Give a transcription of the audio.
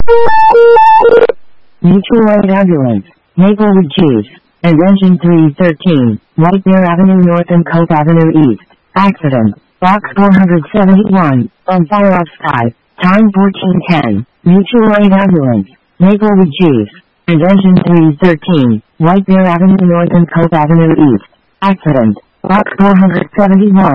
Mutual Aid Ambulance, Maplewood Chiefs, and Engine 313, White Bear Avenue North and Cope Avenue East. Accident, Box 471, on fire off sky, time 14:10. Mutual Aid Ambulance, Maplewood Chiefs, and Engine 313, White Bear Avenue North and Cope Avenue East. Accident, Box 471.